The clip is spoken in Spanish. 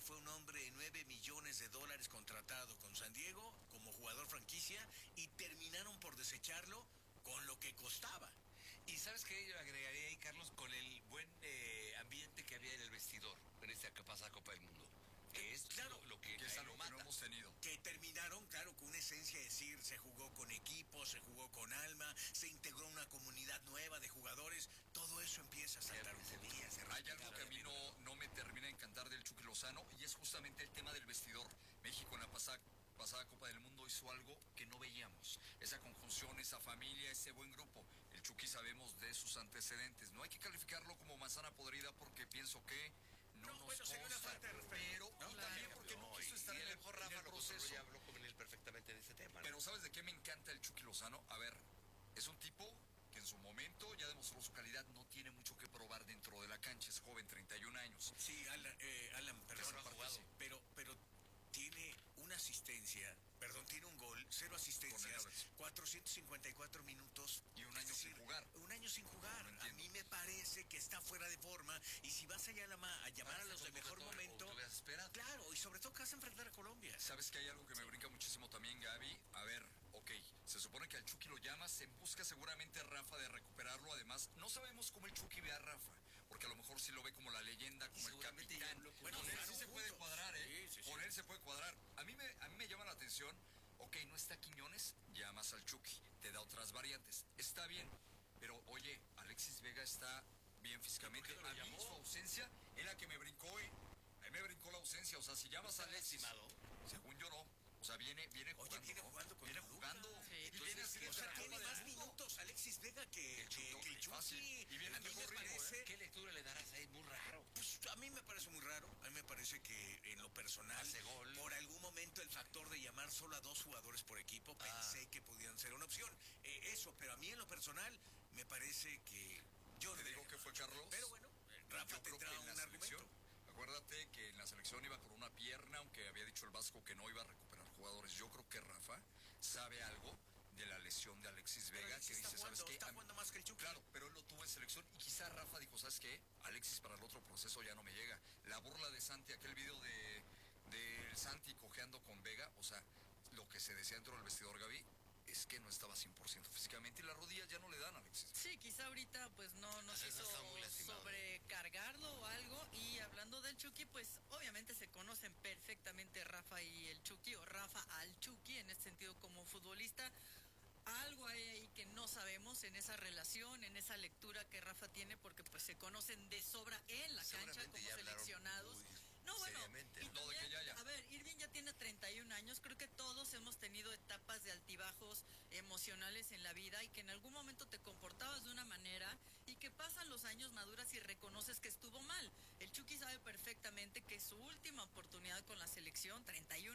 fue un hombre de $9 millones contratado con San Diego como jugador franquicia y terminaron por desecharlo con lo que costaba. Y ¿sabes qué? Yo agregaría ahí, Carlos, con el buen ambiente que había en el vestidor en esta pasada Copa del Mundo. Es claro, lo que es algo lo que mata. no hemos tenido. Que terminaron, claro, con una esencia de decir, se jugó con equipo, se jugó con alma, se integró una comunidad nueva de jugadores, todo eso empieza a saltar. Hay algo que a mí no me termina de encantar del Chucky Lozano y es justamente el tema del vestidor. México en la pasada Copa del Mundo hizo algo que no veíamos. Esa conjunción, esa familia, ese buen grupo. El Chucky sabemos de sus antecedentes. No hay que calificarlo como manzana podrida porque pienso que no nos bueno, sería una falta de respeto. Pero ¿no? y también porque no quiso estar y en a el lo mejor Rafa proceso. ya habló con él perfectamente de ese tema, ¿no? Pero ¿sabes de qué me encanta el Chucky Lozano? A ver, es un tipo que en su momento ya demostró su calidad, no tiene mucho que probar dentro de la cancha, es joven, 31 años. Sí, Alan, perdón, no ha jugado. pero tiene una asistencia, tiene un gol, 0 asistencias, 454 minutos. Y un año sin jugar. Un año sin jugar. No a mí me parece que está fuera de forma y si vas allá a llamar a los de mejor momento... Claro, y sobre todo que vas a enfrentar a Colombia. ¿Sabes que hay algo que me brinca muchísimo también, Gaby? A ver, ok, se supone que al Chucky lo llamas, en busca seguramente Rafa de recuperarlo, además, no sabemos cómo el Chucky ve a Rafa, porque a lo mejor sí lo ve como la leyenda, como el capitán. Bueno, con él sí se puede cuadrar, ¿eh? Sí. Con él se puede cuadrar. A mí me llama la atención, ok, no está Quiñones, llamas al Chucky, te da otras variantes, está bien, pero oye, Alexis Vega está bien físicamente, a mí su ausencia es la que me brincó, a mí me brincó la ausencia, o sea, si llamas a Alexis, según yo no. O sea, viene jugando. Oye, viene jugando con Viene Toluca. jugando. Sí, Y viene O sea, tiene más minutos minutos Alexis Vega que el Chucky. Y viene A mí me mejor ritmo, parece... ¿Qué lectura le darás ahí? Muy raro. Pues a mí me parece muy raro. A mí me parece que en lo personal, Hace gol. por algún momento el factor de llamar solo a 2 jugadores por equipo, pensé que podían ser una opción. Pero a mí en lo personal me parece que yo Te digo que fue Carlos. Pero bueno, Rafa tendrá un argumento. Acuérdate que en la selección iba con una pierna, aunque había dicho el Vasco que no iba a recuperar jugadores. Yo creo que Rafa sabe algo de la lesión de Alexis Vega, que dice, ¿sabes qué? Está jugando más que el Chucky. Claro, pero él lo tuvo en selección y quizá Rafa dijo, ¿sabes qué? Alexis para el otro proceso ya no me llega. La burla de Santi, aquel video de Santi cojeando con Vega, o sea, lo que se decía dentro del vestidor, Gaby, es que no estaba 100% físicamente y las rodillas ya no le dan a Alexis. Sí, quizá ahorita pues no quiso sobrecargarlo o algo. Y hablando del Chucky, pues obviamente se conocen perfectamente Rafa y el Chucky, o Rafa al Chucky en este sentido como futbolista. Algo hay ahí que no sabemos en esa relación, en esa lectura que Rafa tiene, porque pues se conocen de sobra en la cancha como seleccionados. No, bueno, y no, de que ya. a ver, Irving ya tiene 31 años, creo que todos hemos tenido etapas de altibajos emocionales en la vida y que en algún momento te comportabas de una manera y que pasan los años, maduras y reconoces que estuvo mal. El Chucky sabe perfectamente que su última oportunidad con la selección, 31